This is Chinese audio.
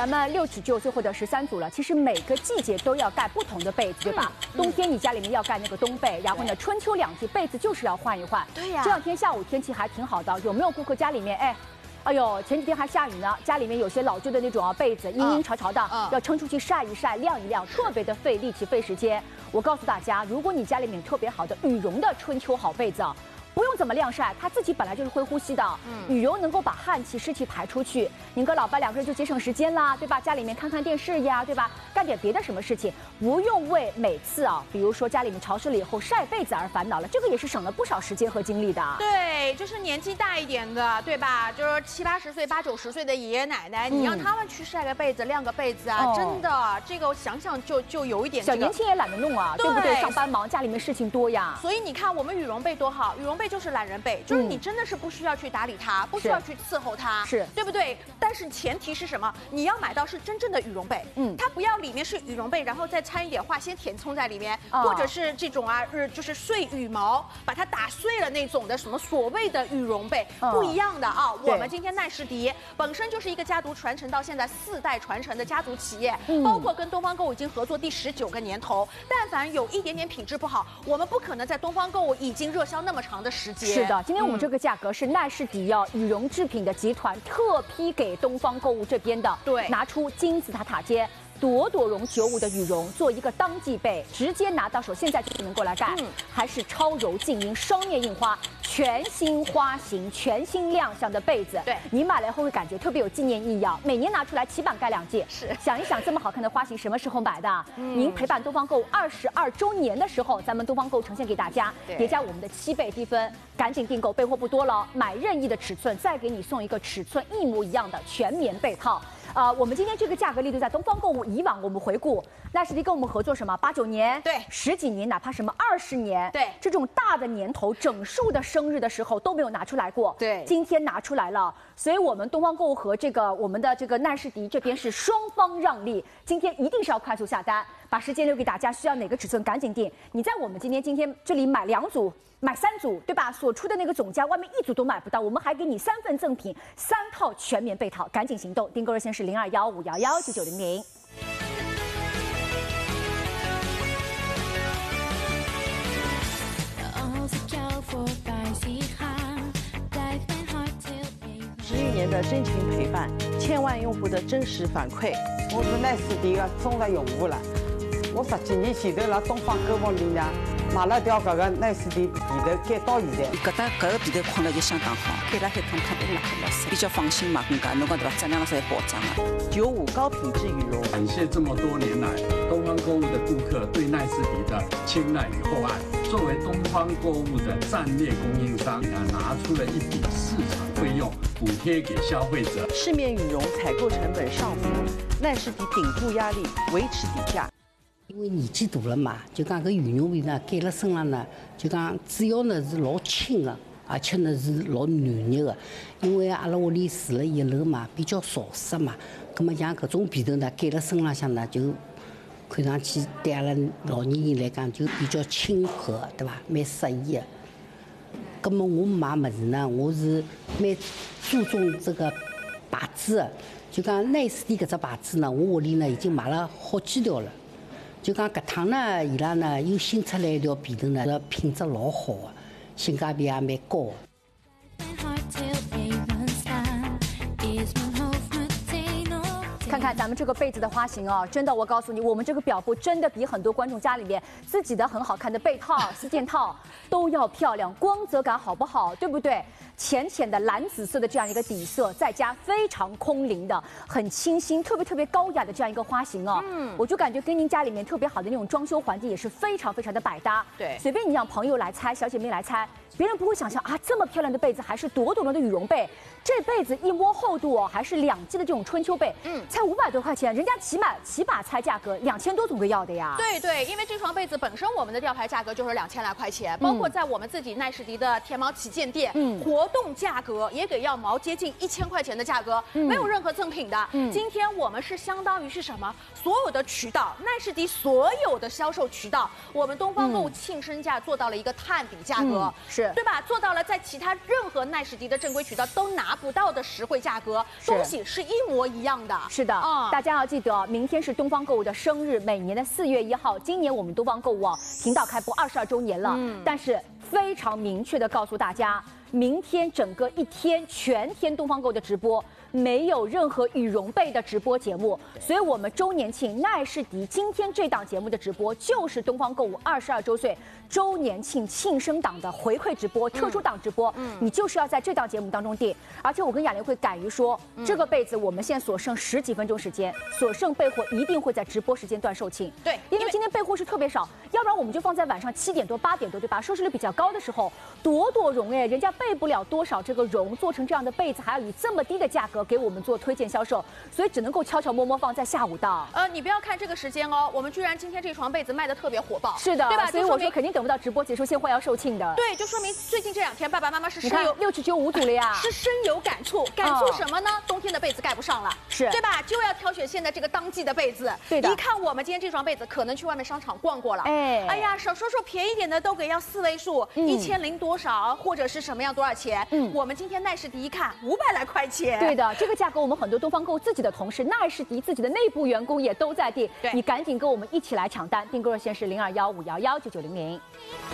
咱们6至9岁或者13组了，其实每个季节都要盖不同的被子，对吧？冬天你家里面要盖那个冬被，然后呢，春秋2季被子就是要换一换。 对呀。 这2天下午天气还挺好的，有没有顾客家里面哎呦，前几天还下雨呢，家里面有些老旧的那种被子，阴阴潮潮的，要撑出去晒一晒、晾一晾，特别的费力气、费时间。我告诉大家，如果你家里面有特别好的羽绒的春秋好被子，不用怎么晾晒，它自己本来就是会呼吸的，羽绒能够把汗气、湿气排出去，您跟老伴2个人就节省时间啦，对吧？家里面看看电视呀，对吧？干点别的什么事情，不用为每次比如说家里面潮湿了以后晒被子而烦恼了，这个也是省了不少时间和精力的。 对，就是年纪大一点的，对吧？就是70、80岁、80、90岁的爷爷奶奶，你让他们去晒个被子、晾个被子啊，真的，这个想想就有一点。 小年轻也懒得弄啊，对不对？上班忙，家里面事情多呀。 所以你看，我们羽绒被多好，羽绒被就是懒人被，就是你真的是不需要去打理它，不需要去伺候它， 是对不对？但是前提是什么？你要买到是真正的羽绒被，它不要里面是羽绒被，然后再掺一点化纤填充在里面，或者是这种就是碎羽毛，把它打碎了那种的什么所谓的羽绒被，不一样的啊。我们今天奈士迪本身就是一个家族传承到现在4代传承的家族企业，包括跟东方购物已经合作第19个年头，但凡有一点点品质不好，我们不可能在东方购物已经热销那么长的时间。 是的，今天我们这个价格是奈士迪羽绒制品的集团特批给东方购物这边的， 对， 拿出金字塔塔尖。朵朵绒95的羽绒做一个当季被，直接拿到手，现在就能过来盖，还是超柔静音双面印花，全新花型、全新亮相的被子。 对， 你买了以后会感觉特别有纪念意义啊！每年拿出来起码盖2季。 是， 想一想这么好看的花型什么时候买的？您陪伴东方购物22周年的时候，咱们东方购物呈现给大家，叠加我们的7倍低分，赶紧订购，备货不多了，买任意的尺寸，再给你送一个尺寸一模一样的全棉被套。我们今天这个价格力度在东方购物，以往我们回顾奈士迪跟我们合作什么8、9年， 对 ，10几年，哪怕什么20年， 对， 这种大的年头、整数的生日的时候都没有拿出来过， 对， 今天拿出来了，所以我们东方购物和我们的这个奈士迪这边是双方让利，今天一定是要快速下单，把时间留给大家，需要哪个尺寸赶紧订。你在我们今天这里买2组。买3组，对吧？所出的那个总价，外面1组都买不到，我们还给你3份赠品，3套全棉被套，赶紧行动！订购热线是0215119900。 11年的真情陪伴，千万用户的真实反馈。 我是奈士迪的忠实用户了，我10几年前头辣东方购物里呢。买了条搿个奈士迪被头盖到现在， 搿个被头困了就相当好，盖了海趟趟都拉得比较放心嘛，更加侬讲对吧？质量是有保障的。 95高品质羽绒。 感谢这么多年来东方购物的顾客对奈士迪的青睐与厚爱。作为东方购物的战略供应商，拿出了一笔市场费用补贴给消费者。 市面羽绒采购成本上浮，奈士迪顶住压力，维持底价。 因为年纪大了嘛，就讲搿羽绒被呢盖了身上呢，就讲主要呢是老轻的，而且呢是老暖热的。因为阿拉屋里住了1楼嘛，比较潮湿嘛，葛么像搿种被头呢盖了身浪向呢，就看上去对阿拉老年人来讲就比较亲和，对伐？蛮适宜的。葛么我买物事呢，我是蛮注重这个牌子的，就讲奈士迪搿只牌子呢，我屋里呢已经买了好几条了。就讲搿趟呢，伊拉呢又新出来一条被头呢，品质老好的，性价比也蛮高的。 看看咱们这个被子的花型哦，真的，我告诉你，我们这个表布真的比很多观众家里面自己的很好看的被套、4件套都要漂亮，光泽感好不好？对不对？浅浅的蓝紫色的这样一个底色，再加非常空灵的、很清新、特别高雅的这样一个花型哦。我就感觉跟您家里面特别好的那种装修环境也是非常的百搭。 对， 随便你让朋友来猜，小姐妹来猜。别人不会想象啊，这么漂亮的被子还是朵朵绒的羽绒被，这被子一摸厚度哦，还是2季的这种春秋被，才500多块钱，人家起码猜价格2000多总归要的呀。 对，因为这双被子本身我们的吊牌价格就是2000来块钱，包括在我们自己奈士迪的天猫旗舰店，活动价格也给要毛接近1000块钱的价格，没有任何赠品的。今天我们是相当于是什么？所有的渠道，奈士迪所有的销售渠道，我们东方购物庆生价做到了一个探底价格， 是对吧？做到了在其他任何奈士迪的正规渠道都拿不到的实惠价格，东西是一模一样的。 是的，大家要记得，明天是东方购物的生日，每年的4月1号，今年我们东方购物频道开播22周年了，但是非常明确的告诉大家，明天整个一天全天东方购物的直播没有任何羽绒被的直播节目，所以我们周年庆奈士迪今天这档节目的直播就是东方购物22周岁周年庆庆生档的回馈直播、特殊档直播，你就是要在这档节目当中订。而且我跟雅玲会敢于说，这个被子我们现在所剩10几分钟时间，所剩备货一定会在直播时间段售罄。 对， 因为今天备货是特别少，要不然我们就放在晚上7点多、8点多，对吧？收视率比较高的时候，朵朵绒哎，人家备不了多少这个绒，做成这样的被子还要以这么低的价格给我们做推荐销售，所以只能够悄悄摸摸放在下午档。 你不要看这个时间哦，我们居然今天这床被子卖的特别火爆， 是的， 对吧？ 所以我说肯定等不到直播结束，现货要售罄的。 对，就说明最近这2天爸爸妈妈是你看695组了呀， 是深有感触。感触什么呢？冬天的被子盖不上了， 是对吧？就要挑选现在这个当季的被子。 对的。 一看我们今天这床被子，可能去外面商场逛过了，哎呀，少说说便宜点的都给要4位数，1000多少，或者是什么样多少钱？我们今天奈士迪一看500来块钱。 对的，这个价格我们很多东方购物自己的同事、奈士迪自己的内部员工也都在订，你赶紧跟我们一起来抢单，订购热线是0215119900。